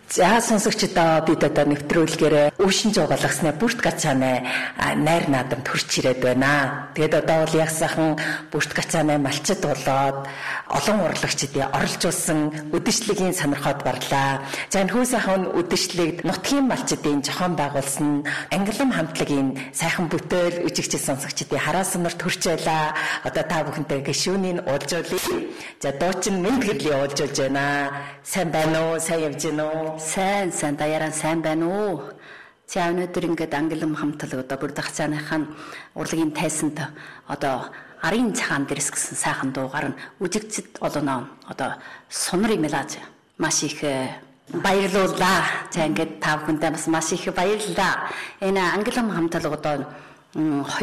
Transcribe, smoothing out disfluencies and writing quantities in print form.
За сонсогчдоо бид одоо нэвтрүүлгээр Өвшин жоо болгосны бүрт гацааны найр наадамд хүрч ирээд байна. Тэгээд одоо бол яг сайхан бүрт гацааны малчид болоод олон урлагчдыг оролцуулсан үдэшлэгийн сонирхоод барлаа. За энэ хүү сайхан үдэшлэгт нутгийн малчдын зохион байгуулсан ангилам хамтлагийн сайхан бүтээл үжигчид сонсогчдыг хараа сонорт хүрч байлаа. Одоо та бүхэнтэй гишүүнийг уулзуулъя. За дуучин мэд гэрлийн уулзуулж байна. Сайн байна уу? Сайн явж байна уу? Сайн даяараа сайн байна уу? За өнөөдөр ингээд ангилам хамтлаг одоо бүрд гацааныхаа урлагийн тайсанд одоо арын цагаан дэрэс гэсэн сайхан дуугаар нь үжигчд олоноо одоо сунар имэлаж маш их баярлууллаа. За ингээд та бүхэндээ бас маш их баярлалаа. Энэ ангилам хамтлаг одоо